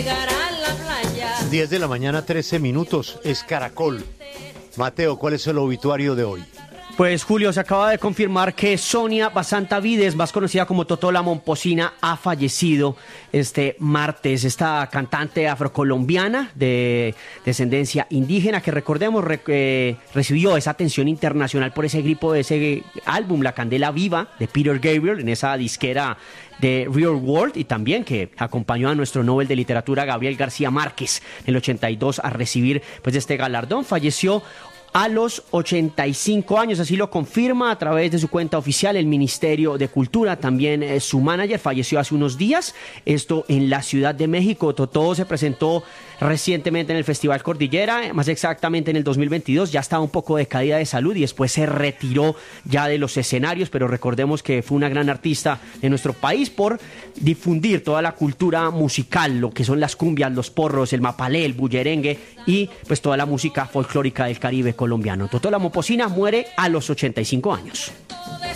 10 de la mañana, 13 minutos, es Caracol. Mateo, ¿cuál es el obituario de hoy? Pues Julio, se acaba de confirmar que Sonia Basanta Vides, más conocida como Totó la Momposina, ha fallecido este martes. Esta cantante afrocolombiana de descendencia indígena que, recordemos, recibió esa atención internacional por ese grupo de ese álbum La Candela Viva de Peter Gabriel en esa disquera de Real World, y también que acompañó a nuestro Nobel de Literatura Gabriel García Márquez en el 82 a recibir pues este galardón. Falleció a los 85 años, así lo confirma a través de su cuenta oficial el Ministerio de Cultura. También su manager falleció hace unos días, esto en la Ciudad de México. Totó se presentó recientemente en el Festival Cordillera, más exactamente en el 2022, ya estaba un poco decaída de salud y después se retiró ya de los escenarios, pero recordemos que fue una gran artista de nuestro país por difundir toda la cultura musical, lo que son las cumbias, los porros, el mapalé, el bullerengue y pues toda la música folclórica del Caribe colombiano. Totó la Momposina muere a los 85 años.